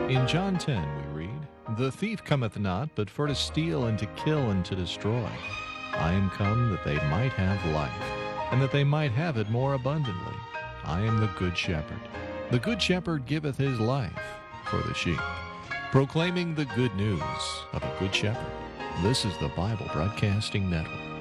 In John 10 we read, "The thief cometh not, but for to steal and to kill and to destroy. I am come that they might have life, and that they might have it more abundantly. I am the good shepherd. The good shepherd giveth his life for the sheep." Proclaiming the good news of a good shepherd. This is the Bible Broadcasting Network.